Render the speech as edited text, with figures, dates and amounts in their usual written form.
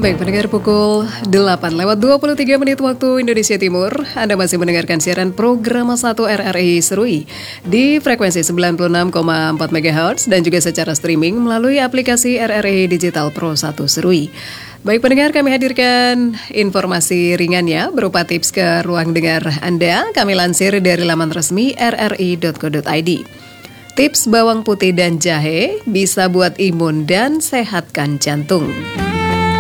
Baik, pendengar pukul 8:23 waktu Indonesia Timur. Anda masih mendengarkan siaran program 1 RRI Serui di frekuensi 96,4 MHz dan juga secara streaming melalui aplikasi RRI Digital Pro 1 Serui. Baik pendengar, kami hadirkan informasi ringannya berupa tips ke ruang dengar Anda. Kami lansir dari laman resmi rri.co.id. Tips bawang putih dan jahe bisa buat imun dan sehatkan jantung.